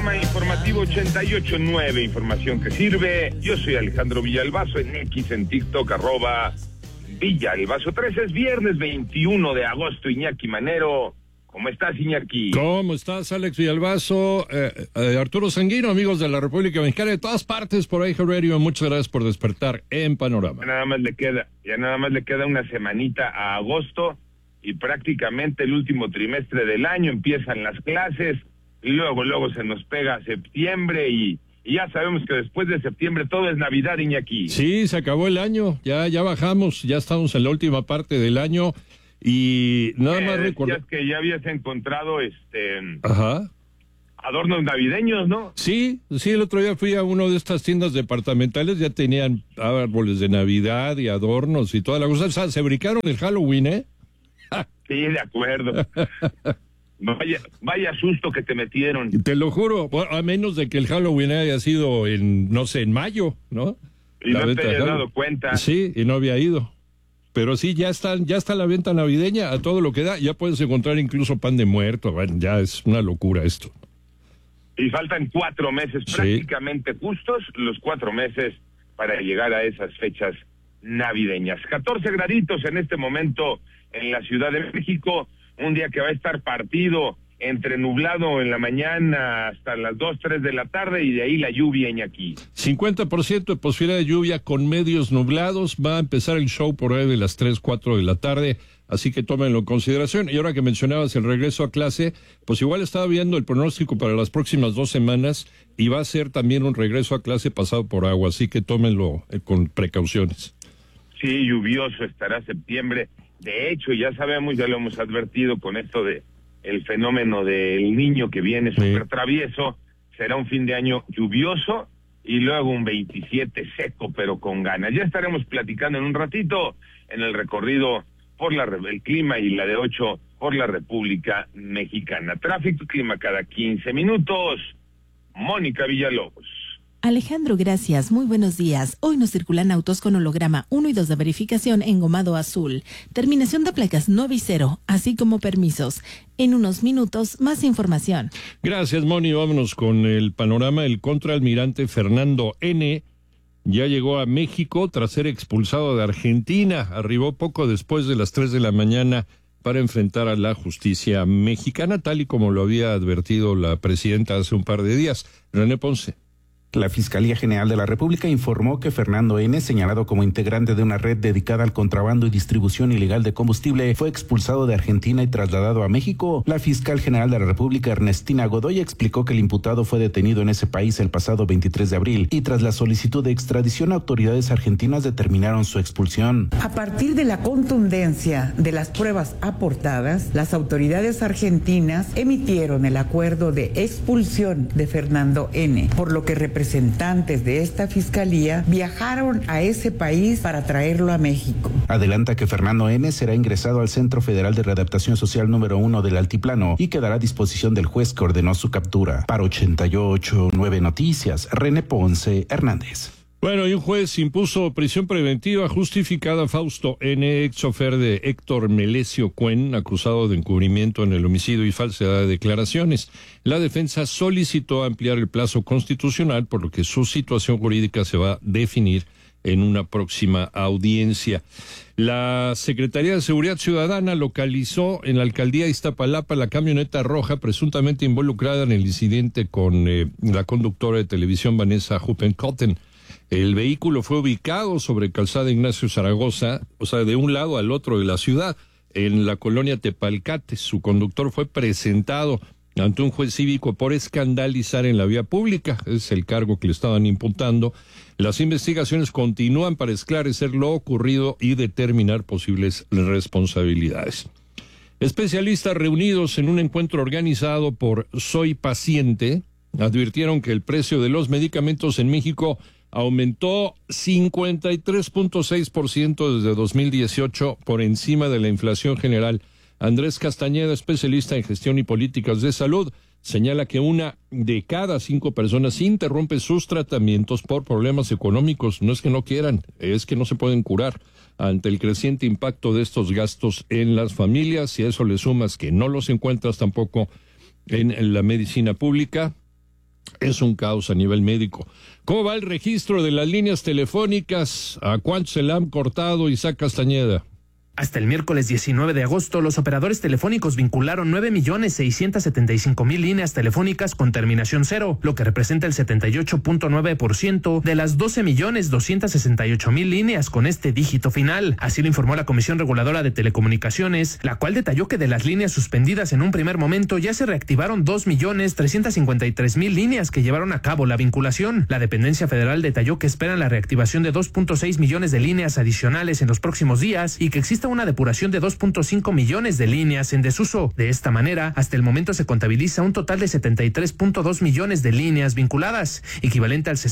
Panorama Informativo 88.9, información que sirve. Yo soy Alejandro Villalbazo, en X, en TikTok, @Villalbazo3. Es viernes 21 de agosto, Iñaki Manero. ¿Cómo estás, Iñaki? ¿Cómo estás, Alex Villalbazo? Arturo Sanguino, amigos de la República Mexicana, de todas partes por ahí, Radio. Muchas gracias por despertar en Panorama. Ya nada más le queda una semanita a agosto y prácticamente el último trimestre del año. Empiezan las clases y luego se nos pega septiembre y ya sabemos que después de septiembre todo es Navidad, Iñaki. Sí, se acabó el año, ya bajamos, ya estamos en la última parte del año. Y nada más recordar que ya habías encontrado Ajá. adornos navideños, ¿no? Sí, el otro día fui a una de estas tiendas departamentales, ya tenían árboles de Navidad y adornos y toda la cosa. O sea, se brincaron el Halloween, ¿eh? Sí, de acuerdo. Vaya susto que te metieron. Te lo juro, a menos de que el Halloween haya sido en mayo, ¿no? Y no te hayas dado cuenta. Sí, y no había ido. Pero sí, ya está la venta navideña a todo lo que da. Ya puedes encontrar incluso pan de muerto. Bueno, ya es una locura esto. Y faltan 4 meses, sí, prácticamente justos los 4 meses para llegar a esas fechas navideñas. 14 graditos en este momento en la Ciudad de México. Un día que va a estar partido entre nublado en la mañana hasta las 2, 3 de la tarde y de ahí la lluvia, Iñaki. 50% de posibilidad de lluvia con medios nublados. Va a empezar el show por ahí de las 3, 4 de la tarde, así que tómenlo en consideración. Y ahora que mencionabas el regreso a clase, pues igual estaba viendo el pronóstico para las próximas 2 semanas y va a ser también un regreso a clase pasado por agua, así que tómenlo con precauciones. Sí, lluvioso estará septiembre. De hecho, ya sabemos, ya lo hemos advertido con esto de el fenómeno del niño que viene súper travieso. Será un fin de año lluvioso y luego un 27 seco, pero con ganas. Ya estaremos platicando en un ratito en el recorrido por el clima y la de 8 por la República Mexicana. Tráfico y clima cada 15 minutos. Mónica Villalobos. Alejandro, gracias. Muy buenos días. Hoy nos circulan autos con holograma 1 y 2 de verificación engomado azul. Terminación de placas 9 y 0, así como permisos. En unos minutos, más información. Gracias, Moni. Vámonos con el panorama. El contraalmirante Fernando N. ya llegó a México tras ser expulsado de Argentina. Arribó poco después de las 3 de la mañana para enfrentar a la justicia mexicana, tal y como lo había advertido la presidenta hace un par de días. René Ponce. La Fiscalía General de la República informó que Fernando N., señalado como integrante de una red dedicada al contrabando y distribución ilegal de combustible, fue expulsado de Argentina y trasladado a México. La fiscal general de la República, Ernestina Godoy, explicó que el imputado fue detenido en ese país el pasado 23 de abril y tras la solicitud de extradición, autoridades argentinas determinaron su expulsión. A partir de la contundencia de las pruebas aportadas, las autoridades argentinas emitieron el acuerdo de expulsión de Fernando N., por lo que representantes de esta fiscalía viajaron a ese país para traerlo a México. Adelanta que Fernando N. será ingresado al Centro Federal de Readaptación Social número 1 del Altiplano y quedará a disposición del juez que ordenó su captura. Para 88.9 Noticias, René Ponce Hernández. Bueno, y un juez impuso prisión preventiva justificada a Fausto N., ex chofer de Héctor Melesio Cuen, acusado de encubrimiento en el homicidio y falsedad de declaraciones. La defensa solicitó ampliar el plazo constitucional, por lo que su situación jurídica se va a definir en una próxima audiencia. La Secretaría de Seguridad Ciudadana localizó en la alcaldía de Iztapalapa la camioneta roja presuntamente involucrada en el incidente con la conductora de televisión Vanessa Huppenkotten. El vehículo fue ubicado sobre calzada Ignacio Zaragoza, o sea, de un lado al otro de la ciudad, en la colonia Tepalcate. Su conductor fue presentado ante un juez cívico por escandalizar en la vía pública. Es el cargo que le estaban imputando. Las investigaciones continúan para esclarecer lo ocurrido y determinar posibles responsabilidades. Especialistas reunidos en un encuentro organizado por Soy Paciente advirtieron que el precio de los medicamentos en México aumentó 53.6% desde 2018 por encima de la inflación general. Andrés Castañeda, especialista en gestión y políticas de salud, señala que 1 de cada 5 personas interrumpe sus tratamientos por problemas económicos. No es que no quieran, es que no se pueden curar. Ante el creciente impacto de estos gastos en las familias, y a eso le sumas que no los encuentras tampoco en la medicina pública, Es un caos a nivel médico. ¿Cómo va el registro de las líneas telefónicas? ¿A cuánto se la han cortado, Isaac Castañeda? Hasta el miércoles 19 de agosto, los operadores telefónicos vincularon 9.675.000 líneas telefónicas con terminación 0, lo que representa el 78.9% de las 12.268.000 líneas con este dígito final. Así lo informó la Comisión Reguladora de Telecomunicaciones, la cual detalló que de las líneas suspendidas en un primer momento ya se reactivaron 2.353.000 líneas que llevaron a cabo la vinculación. La dependencia federal detalló que esperan la reactivación de 2.6 millones de líneas adicionales en los próximos días y que existe una depuración de 2.5 millones de líneas en desuso. De esta manera, hasta el momento se contabiliza un total de 73.2 millones de líneas vinculadas, equivalente al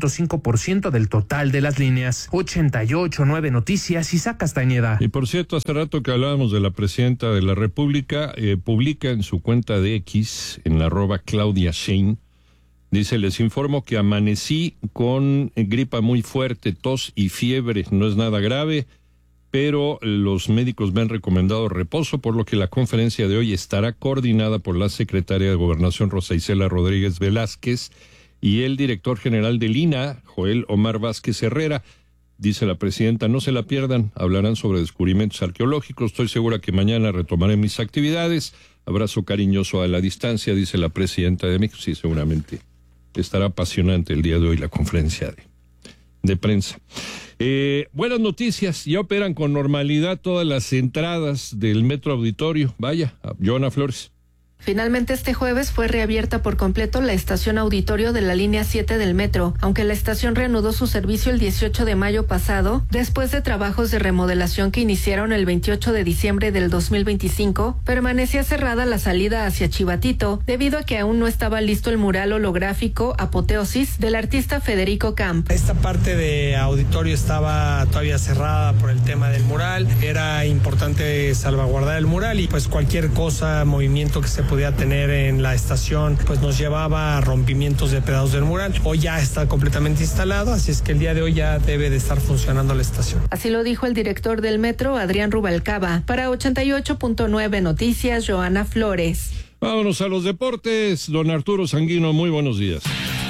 60.5% del total de las líneas. 88.9 Noticias, Isaac Castañeda. Y por cierto, hace rato que hablábamos de la presidenta de la República, publica en su cuenta de X, en la @Claudia Sheinbaum, dice: les informo que amanecí con gripa muy fuerte, tos y fiebre. No es nada grave, pero los médicos me han recomendado reposo, por lo que la conferencia de hoy estará coordinada por la secretaria de Gobernación, Rosa Isela Rodríguez Velázquez, y el director general del INAH, Joel Omar Vázquez Herrera. Dice la presidenta: no se la pierdan, hablarán sobre descubrimientos arqueológicos. Estoy segura que mañana retomaré mis actividades. Abrazo cariñoso a la distancia, dice la presidenta de México. Sí, seguramente estará apasionante el día de hoy la conferencia de prensa. Buenas noticias, ya operan con normalidad todas las entradas del Metro Auditorio. Vaya, Joana Flores. Finalmente, este jueves fue reabierta por completo la estación Auditorio de la línea 7 del metro, aunque la estación reanudó su servicio el 18 de mayo pasado, después de trabajos de remodelación que iniciaron el 28 de diciembre del 2025, permanecía cerrada la salida hacia Chivatito, debido a que aún no estaba listo el mural holográfico Apoteosis del artista Federico Camp. Esta parte de Auditorio estaba todavía cerrada por el tema del mural, era importante salvaguardar el mural y pues cualquier cosa, movimiento que se podía tener en la estación, pues nos llevaba a rompimientos de pedazos del mural. Hoy ya está completamente instalado, así es que el día de hoy ya debe de estar funcionando la estación. Así lo dijo el director del metro, Adrián Rubalcaba. Para 88.9 Noticias, Joana Flores. Vámonos a los deportes. Don Arturo Sanguino, muy buenos días.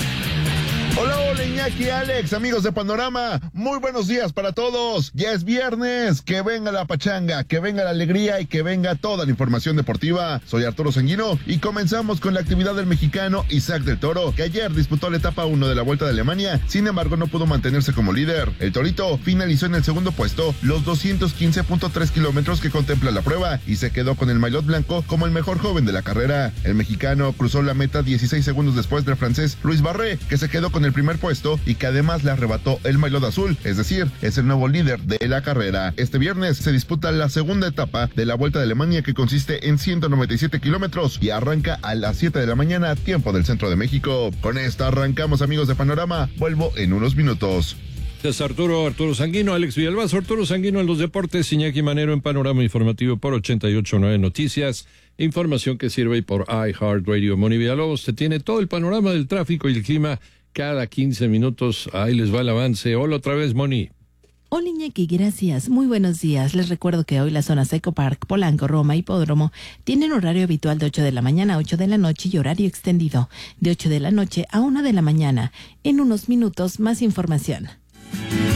Hola, Iñaki, Alex, amigos de Panorama, muy buenos días para todos. Ya es viernes, que venga la pachanga, que venga la alegría y que venga toda la información deportiva. Soy Arturo Sanguino y comenzamos con la actividad del mexicano Isaac del Toro, que ayer disputó la etapa 1 de la Vuelta de Alemania, sin embargo no pudo mantenerse como líder. El Torito finalizó en el segundo puesto los 215.3 kilómetros que contempla la prueba y se quedó con el maillot blanco como el mejor joven de la carrera. El mexicano cruzó la meta 16 segundos después del francés Luis Barré, que se quedó con el primer puesto y que además le arrebató el maillot azul, es decir, es el nuevo líder de la carrera. Este viernes se disputa la segunda etapa de la Vuelta de Alemania, que consiste en 197 kilómetros y arranca a las 7 de la mañana, tiempo del centro de México. Con esto arrancamos, amigos de Panorama. Vuelvo en unos minutos. Es Arturo Sanguino, Alex Villalbazo. Arturo Sanguino en los deportes, Iñaki Manero en Panorama Informativo por 88.9 Noticias. Información que sirve por iHeartRadio. Moni Villalobos te tiene todo el panorama del tráfico y el clima cada 15 minutos. Ahí les va el avance. Hola otra vez, Moni. Hola Iñaki, gracias. Muy buenos días. Les recuerdo que hoy las zonas Eco Park, Polanco, Roma, Hipódromo tienen horario habitual de 8 de la mañana a 8 de la noche y horario extendido de 8 de la noche a 1 de la mañana. En unos minutos, más información.